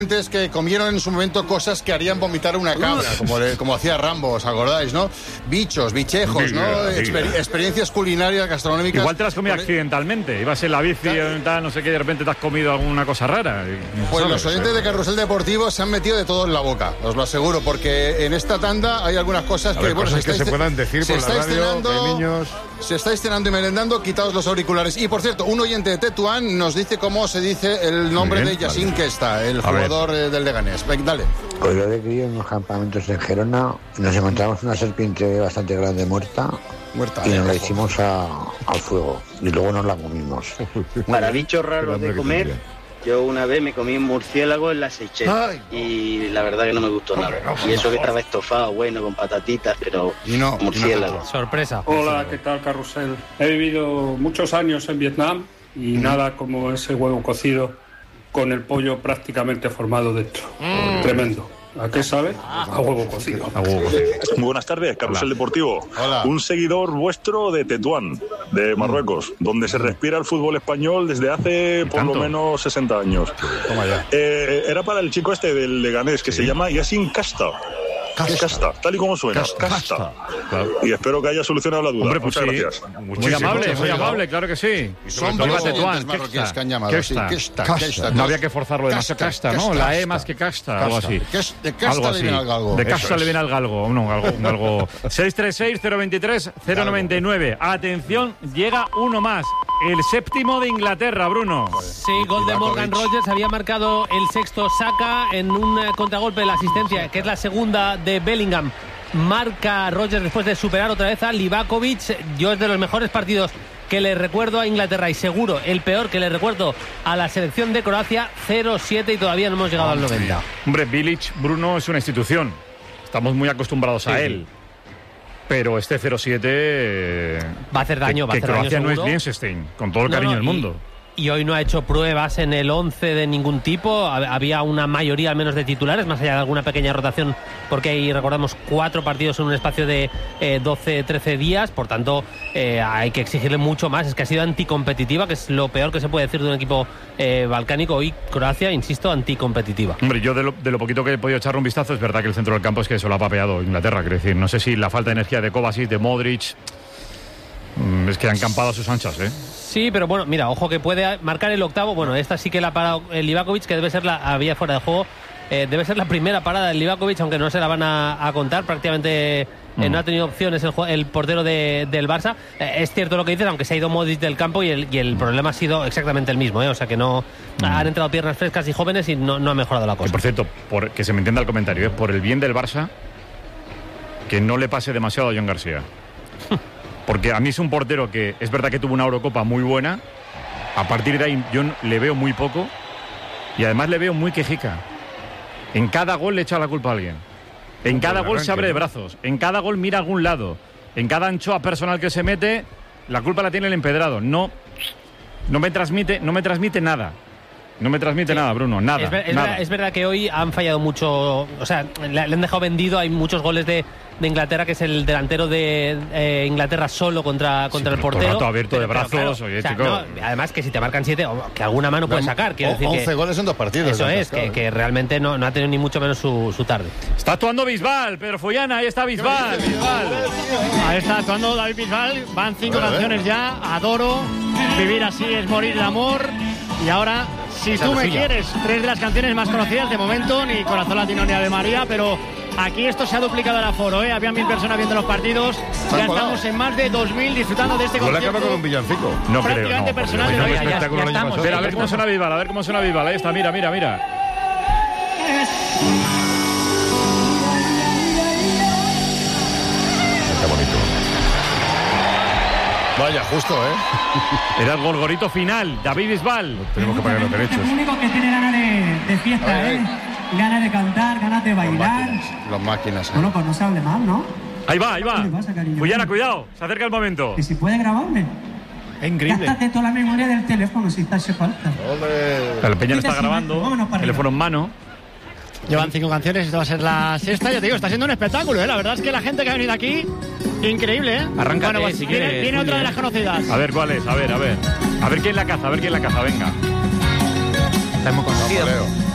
que comieron en su momento cosas que harían vomitar una cabra, como hacía Rambo, ¿os acordáis, no? Bichos, bichejos, ¿no? Experiencias culinarias, gastronómicas. Igual te las comí accidentalmente, ibas en la bici, tal, no sé qué, de repente te has comido alguna cosa rara. Pues los oyentes de Carrusel Deportivo se han metido de todo en la boca, os lo aseguro, porque en esta tanda hay algunas cosas que, bueno, cosas que se puedan decir por la radio, de niños. Se estáis cenando y merendando, quitaos los auriculares. Y, por cierto, un oyente de Tetuán nos dice cómo se dice el nombre de Yacine Questa, el jugador del Leganés. Dale. Pues yo de crío en unos campamentos en Gerona nos encontramos una serpiente bastante grande muerta y nos la hicimos al fuego y luego nos la comimos. Para bichos raros de comer, yo una vez me comí un murciélago en la Seychelles y la verdad que no me gustó nada. Y eso que estaba estofado, bueno, con patatitas, pero murciélago. Sorpresa. Hola, ¿qué tal, Carrusel? He vivido muchos años en Vietnam y nada como ese huevo cocido con el pollo prácticamente formado dentro. Tremendo. ¿A qué sabe? A huevo cocido. Muy buenas tardes, Carrusel Deportivo. Hola. Un seguidor vuestro de Tetuán, de Marruecos, donde se respira el fútbol español desde hace por lo menos 60 años. Toma ya. Era para el chico este del Leganés, que se llama Yacine Questa. Casta, tal y como suena, Casta. Claro. Y espero que haya solucionado la duda. Hombre, pues muchas sí. gracias. Muy amable, claro que sí. Son varios oyentes marroquíes que han llamado. Questa. No había que forzarlo demasiado. Casta, ¿no? La E más que casta, algo así. De Casta le viene al galgo. De Casta le viene al galgo. Un galgo. 636-023-099. Atención, llega uno más. El séptimo de Inglaterra, Bruno. Sí, gol de Morgan Rogers. Había marcado el sexto Saka en un contragolpe de la asistencia, que es la segunda de Bellingham. Marca Rogers después de superar otra vez a Livakovic. Yo es de los mejores partidos que le recuerdo a Inglaterra y seguro el peor que le recuerdo a la selección de Croacia. 0-7 y todavía no hemos llegado al 90. Hombre, Bilic, Bruno, es una institución. Estamos muy acostumbrados a él. Pero este 0-7 va a hacer daño, que Croacia no es Liechtenstein, con todo el cariño del mundo. Y hoy no ha hecho pruebas en el 11 de ningún tipo. Había una mayoría al menos de titulares, más allá de alguna pequeña rotación, porque ahí recordamos 4 partidos en un espacio de 12-13 días. Por tanto, hay que exigirle mucho más. Es que ha sido anticompetitiva, que es lo peor que se puede decir de un equipo balcánico. Hoy Croacia, insisto, anticompetitiva. Hombre, yo de lo poquito que he podido echarle un vistazo, es verdad que el centro del campo es que se lo ha papeado Inglaterra. Quiero decir, no sé si la falta de energía de Kovacic, de Modric, es que han campado a sus anchas, ¿eh? Sí, pero bueno, mira, ojo que puede marcar el octavo. Bueno, esta sí que la ha parado el Livakovic, que debe ser había fuera de juego. Debe ser la primera parada del Livakovic, aunque no se la van a contar. Prácticamente no ha tenido opciones el portero del Barça. Es cierto lo que dices, aunque se ha ido Modric del campo y el problema ha sido exactamente el mismo, ¿eh? O sea que no han entrado piernas frescas y jóvenes y no ha mejorado la cosa. Y por cierto, que se me entienda el comentario, por el bien del Barça, que no le pase demasiado a John García. Porque a mí es un portero que es verdad que tuvo una Eurocopa muy buena. A partir de ahí yo le veo muy poco. Y además le veo muy quejica. En cada gol le echa la culpa a alguien. En cada gol se abre de brazos. En cada gol mira a algún lado. En cada anchoa personal que se mete, la culpa la tiene el empedrado. No me transmite nada. No me transmite nada, Bruno, nada. Es verdad que hoy han fallado mucho. O sea, le han dejado vendido. Hay muchos goles de Inglaterra, que es el delantero de Inglaterra solo contra el portero. Todo rato abierto de brazos. Claro, oye, chico. Además, que si te marcan 7, que alguna mano puede sacar. Quiero decir 11 goles en 2 partidos. Eso es, que realmente no ha tenido ni mucho menos su tarde. Está actuando Bisbal, Pedro Follana, ahí está Bisbal. Ahí está actuando David Bisbal. Van 5 canciones ya. Adoro. Vivir así es morir de amor. Y ahora, si tú me quieres, 3 de las canciones más conocidas de momento, ni Corazón Latino ni Ave María, pero aquí esto se ha duplicado el aforo, ¿eh? Había 1000 personas viendo los partidos, ya estamos en más de 2000 disfrutando de este concierto. ¿No le acaba con un villancico? No creo, prácticamente personal. Pero a ver cómo suena Bisbal, ahí está, mira. Está bonito. Vaya, justo, ¿eh? Era el gorgorito final, David Bisbal. Tenemos que pagar los derechos. El único que tiene ganas de fiesta, ganas de cantar, ganas de bailar. Los máquinas. Bueno, pues no se hable mal, ¿no? Ahí va. ¿Qué le pasa, cariño? Follana, cuidado, se acerca el momento. Que si puede grabarme. Es increíble. Gástate toda la memoria del teléfono si te hace falta. El Peña está grabando, teléfono en mano. Llevan 5 canciones, esta va a ser la sexta. Ya te digo, está siendo un espectáculo, ¿eh? La verdad es que la gente que ha venido aquí, increíble, ¿eh? Arráncate, bueno, pues si viene quieres, otra de las conocidas. A ver cuál es, a ver. A ver quién la caza, venga. Está muy conocido.